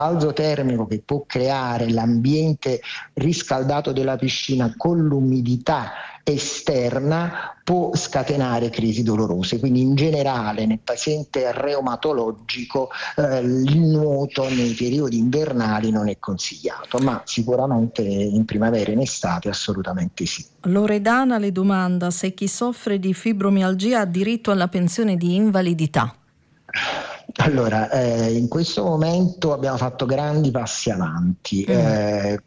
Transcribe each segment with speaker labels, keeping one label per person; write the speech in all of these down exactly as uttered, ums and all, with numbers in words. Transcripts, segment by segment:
Speaker 1: balzo termico che può creare l'ambiente riscaldato della piscina con l'umidità esterna può scatenare crisi dolorose. Quindi in generale nel paziente reumatologico eh, il nuoto nei periodi invernali non è consigliato, ma sicuramente in primavera e in estate assolutamente sì.
Speaker 2: Loredana le domanda se chi soffre di fibromialgia ha diritto alla pensione di invalidità.
Speaker 1: Allora, eh, in questo momento abbiamo fatto grandi passi avanti.
Speaker 2: Mm.
Speaker 1: Eh,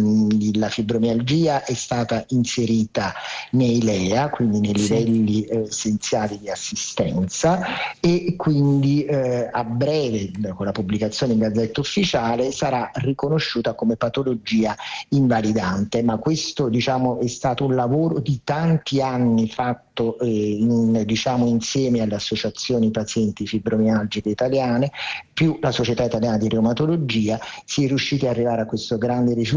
Speaker 1: la fibromialgia è stata inserita nei L E A, quindi nei
Speaker 2: Sì.
Speaker 1: livelli eh, essenziali di assistenza, e quindi eh, a breve, con la pubblicazione in Gazzetta Ufficiale, sarà riconosciuta come patologia invalidante. Ma questo, diciamo, è stato un lavoro di tanti anni fatto eh, in, diciamo, insieme alle associazioni pazienti fibromialgiche italiane più la Società Italiana di Reumatologia. Si è riusciti ad arrivare a questo grande risultato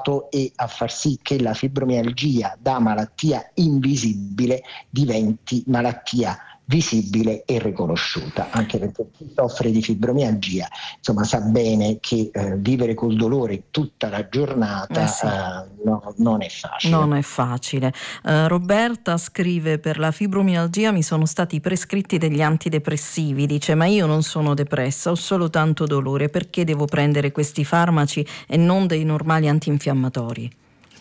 Speaker 1: e a far sì che la fibromialgia da malattia invisibile diventi malattia visibile e riconosciuta, anche perché chi soffre di fibromialgia insomma sa bene che eh, vivere col dolore tutta la giornata
Speaker 2: eh sì.
Speaker 1: eh, no, non è facile.
Speaker 2: Non è facile. Uh, Roberta scrive: per la fibromialgia mi sono stati prescritti degli antidepressivi, dice, ma io non sono depressa, ho solo tanto dolore, perché devo prendere questi farmaci e non dei normali antinfiammatori?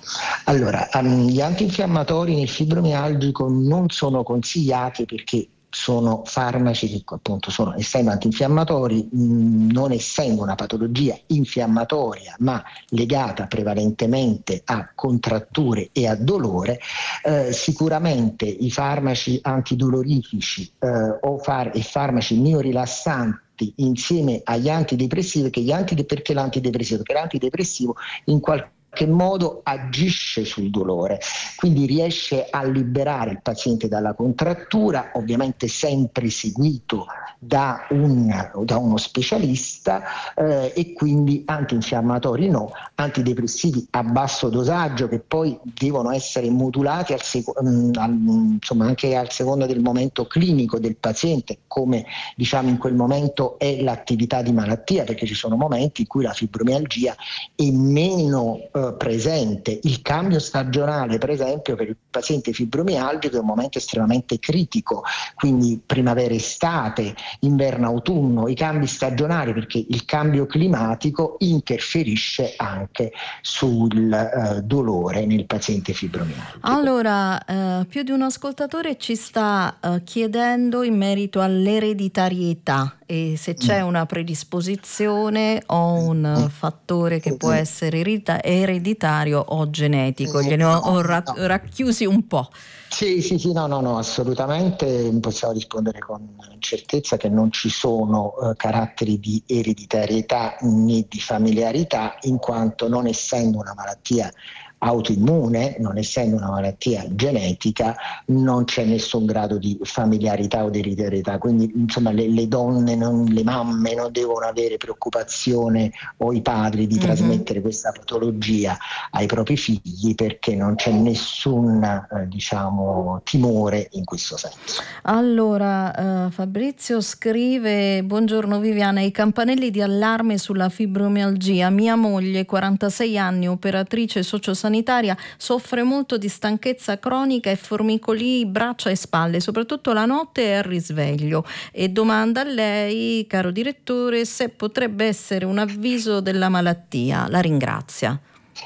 Speaker 1: Allora, um, gli antinfiammatori nel fibromialgico non sono consigliati perché sono farmaci che appunto sono, essendo antinfiammatori, mh, non essendo una patologia infiammatoria ma legata prevalentemente a contratture e a dolore, eh, sicuramente i farmaci antidolorifici eh, o far- e farmaci neorilassanti insieme agli antidepressivi, che gli antide- perché l'antidepressivo? Perché l'antidepressivo in qualche che modo agisce sul dolore, quindi riesce a liberare il paziente dalla contrattura, ovviamente sempre seguito da, un, da uno specialista, eh, e quindi antinfiammatori no, antidepressivi a basso dosaggio che poi devono essere modulati al seco- al, insomma anche al secondo del momento clinico del paziente, come diciamo in quel momento è l'attività di malattia, perché ci sono momenti in cui la fibromialgia è meno eh, presente. Il cambio stagionale, per esempio, per il paziente fibromialgico è un momento estremamente critico, quindi primavera-estate, inverno-autunno, i cambi stagionali, perché il cambio climatico interferisce anche sul eh, dolore nel paziente fibromialgico.
Speaker 2: Allora, eh, più di un ascoltatore ci sta eh, chiedendo in merito all'ereditarietà e se c'è una predisposizione o un fattore che può essere eredita- ereditario o genetico. Gliene ho, ho ra- racchiusi un po'.
Speaker 1: Sì, sì, sì, no, no, no, assolutamente possiamo rispondere con certezza che non ci sono eh, caratteri di ereditarietà né di familiarità, in quanto non essendo una malattia autoimmune, non essendo una malattia genetica, non c'è nessun grado di familiarità o di ereditarietà, quindi insomma le, le donne, non, le mamme non devono avere preoccupazione, o i padri, di mm-hmm. trasmettere questa patologia ai propri figli, perché non c'è nessun eh, diciamo timore in questo senso.
Speaker 2: Allora, uh, Fabrizio scrive: buongiorno Viviana, i campanelli di allarme sulla fibromialgia. Mia moglie, quarantasei anni, operatrice sociosanitaria, soffre molto di stanchezza cronica e formicolii braccia e spalle, soprattutto la notte e al risveglio, e domanda a lei, caro direttore, se potrebbe essere un avviso della malattia. La ringrazia.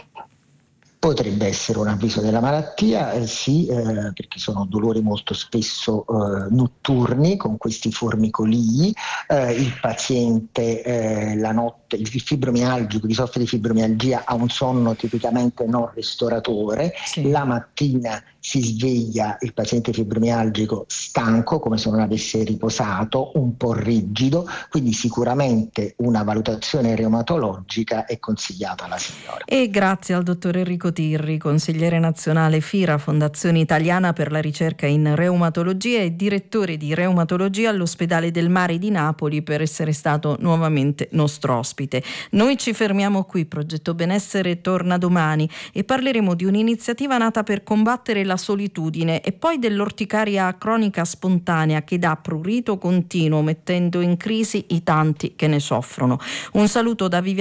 Speaker 1: Potrebbe essere un avviso della malattia, eh, sì, eh, perché sono dolori molto spesso eh, notturni con questi formicolii. Eh, il paziente eh, la notte, il fibromialgico, chi soffre di fibromialgia, ha un sonno tipicamente non ristoratore. Sì. La mattina si sveglia il paziente fibromialgico stanco, come se non avesse riposato, un po' rigido, quindi sicuramente una valutazione reumatologica è consigliata alla signora.
Speaker 2: E grazie al dottor Enrico Tirri, consigliere nazionale FIRA, Fondazione Italiana per la Ricerca in Reumatologia e direttore di reumatologia all'Ospedale del Mare di Napoli, per essere stato nuovamente nostro ospite. Noi ci fermiamo qui, Progetto Benessere torna domani e parleremo di un'iniziativa nata per combattere la della solitudine e poi dell'orticaria cronica spontanea che dà prurito continuo, mettendo in crisi i tanti che ne soffrono. Un saluto da Viviana